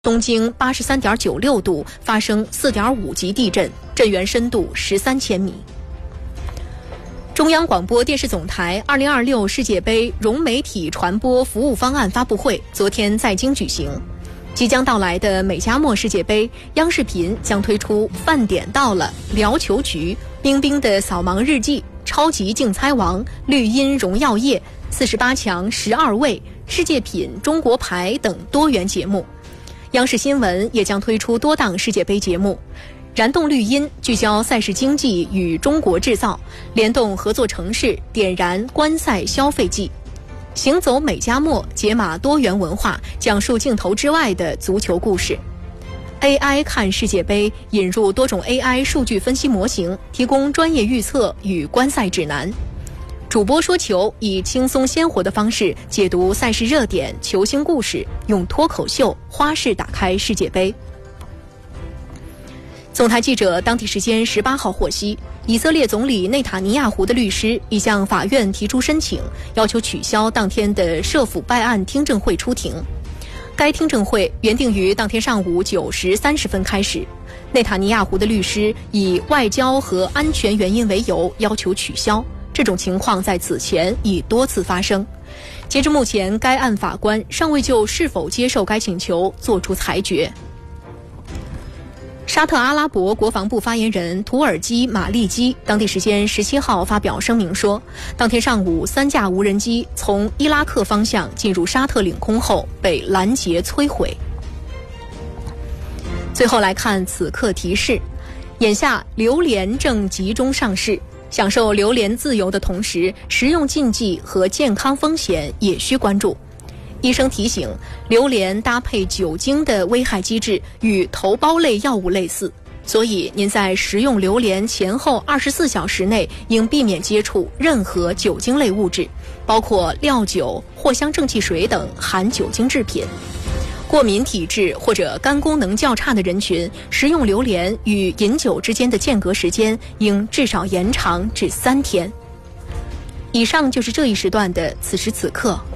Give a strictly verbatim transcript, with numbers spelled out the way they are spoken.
东经八十三点九六度发生四点五级地震，震源深度十三千米。中央广播电视总台二零二六世界杯融媒体传播服务方案发布会昨天在京举行。即将到来的美加墨世界杯，央视频将推出饭点到了、聊球局、冰冰的扫盲日记、超级竞猜王、绿茵荣耀夜、四十八强十二位、世界品中国牌等多元节目。央视新闻也将推出多档世界杯节目，燃动绿茵聚焦赛事经济与中国制造，联动合作城市点燃观赛消费季。行走美加墨解码多元文化，讲述镜头之外的足球故事。A I 看世界杯引入多种 A I 数据分析模型，提供专业预测与观赛指南。主播说球以轻松鲜活的方式解读赛事热点、球星故事，用脱口秀花式打开世界杯。总台记者当地时间十八号获悉，以色列总理内塔尼亚胡的律师已向法院提出申请，要求取消当天的涉腐败案听证会出庭。该听证会原定于当天上午九时三十分开始，内塔尼亚胡的律师以外交和安全原因为由要求取消。这种情况在此前已多次发生。截至目前，该案法官尚未就是否接受该请求作出裁决。沙特阿拉伯国防部发言人图尔基马利基当地时间十七号发表声明说，当天上午三架无人机从伊拉克方向进入沙特领空后被拦截摧毁。最后来看此刻提示，眼下榴莲正集中上市，享受榴莲自由的同时，食用禁忌和健康风险也需关注。医生提醒，榴莲搭配酒精的危害机制与头孢类药物类似，所以您在食用榴莲前后二十四小时内应避免接触任何酒精类物质，包括料酒、藿香正气水等含酒精制品。过敏体质或者肝功能较差的人群，食用榴莲与饮酒之间的间隔时间应至少延长至三天。以上就是这一时段的此时此刻。